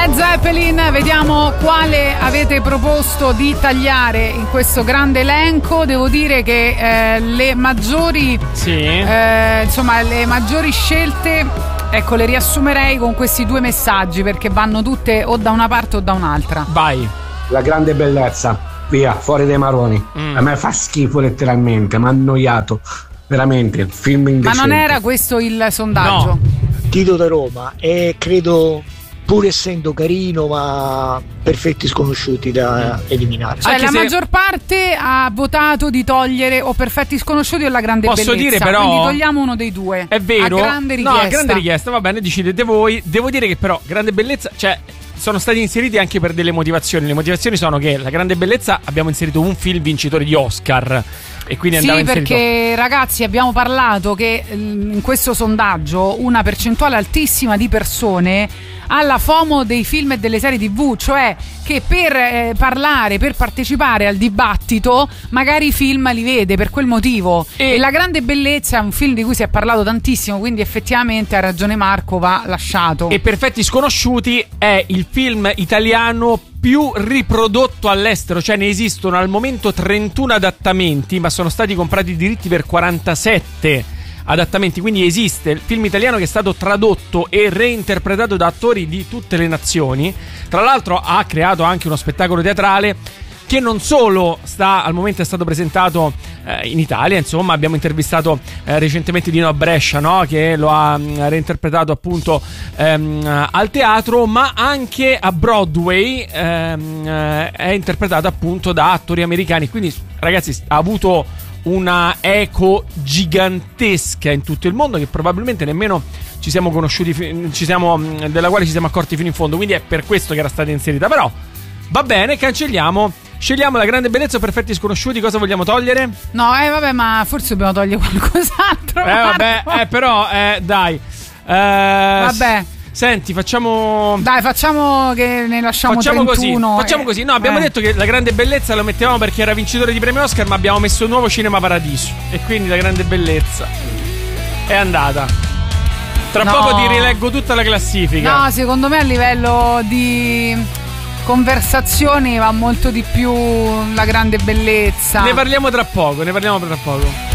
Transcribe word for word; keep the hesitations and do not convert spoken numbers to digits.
Led Zeppelin, vediamo quale avete proposto di tagliare in questo grande elenco. Devo dire che eh, le maggiori sì. eh, insomma le maggiori scelte, ecco, le riassumerei con questi due messaggi, perché vanno tutte o da una parte o da un'altra. Vai. La grande bellezza, via, fuori dai maroni. Mm. A me fa schifo letteralmente, mi ha annoiato veramente il film indecente. Ma non era questo il sondaggio? No. Tito da Roma, e credo, pur essendo carino, ma Perfetti Sconosciuti da eliminare. Cioè, Anche la se... maggior parte ha votato di togliere o Perfetti Sconosciuti o La Grande Posso Bellezza. dire però, quindi togliamo uno dei due. È vero. A grande richiesta. No, a grande richiesta, va bene, decidete voi. Devo dire che però Grande Bellezza, cioè, sono stati inseriti anche per delle motivazioni. Le motivazioni sono che La Grande Bellezza abbiamo inserito un film vincitore di Oscar, e quindi andava sì, inserito. Perché ragazzi, abbiamo parlato che in questo sondaggio una percentuale altissima di persone ha la FOMO dei film e delle serie tivù, cioè che per eh, parlare, per partecipare al dibattito magari i film li vede per quel motivo. E... e La Grande Bellezza è un film di cui si è parlato tantissimo, quindi effettivamente ha ragione Marco, va lasciato. E Perfetti Sconosciuti è il film italiano più riprodotto all'estero, cioè ne esistono al momento trentuno adattamenti, ma sono stati comprati i diritti per quarantasette adattamenti, quindi esiste il film italiano che è stato tradotto e reinterpretato da attori di tutte le nazioni. Tra l'altro ha creato anche uno spettacolo teatrale che non solo sta, al momento è stato presentato eh, in Italia, insomma abbiamo intervistato eh, recentemente Dino Brescia, no? Che lo ha mh, reinterpretato appunto ehm, al teatro, ma anche a Broadway ehm, eh, è interpretato appunto da attori americani, quindi ragazzi ha avuto una eco gigantesca in tutto il mondo che probabilmente nemmeno ci siamo conosciuti, ci siamo, della quale ci siamo accorti fino in fondo, quindi è per questo che era stata inserita. Però va bene, cancelliamo, scegliamo La Grande Bellezza o Perfetti Sconosciuti. Cosa vogliamo togliere? No, eh vabbè, ma forse dobbiamo togliere qualcos'altro. Eh vabbè, eh però, eh dai. Eh, vabbè. Senti, facciamo. Dai, facciamo che ne lasciamo facciamo trentuno. Così. Facciamo eh, così. No, abbiamo eh. detto che La Grande Bellezza lo mettevamo perché era vincitore di premio Oscar, ma abbiamo messo un nuovo Cinema Paradiso. E quindi La Grande Bellezza è andata. Tra no. poco ti rileggo tutta la classifica. No, secondo me a livello di conversazioni va molto di più La Grande Bellezza. Ne parliamo tra poco, ne parliamo tra poco.